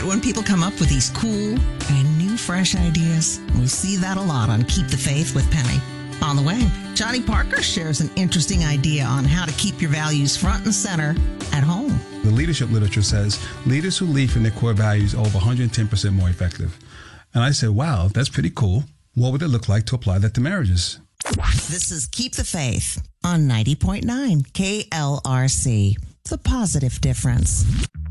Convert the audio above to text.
it when people come up with these cool and new, fresh ideas. We see that a lot on Keep the Faith with Penny. On the way, Johnny Parker shares an interesting idea on how to keep your values front and center at home. The leadership literature says leaders who lead from their core values are over 110% more effective. And I said, wow, that's pretty cool. What would it look like to apply that to marriages? This is Keep the Faith on 90.9 KLRC, The Positive Difference.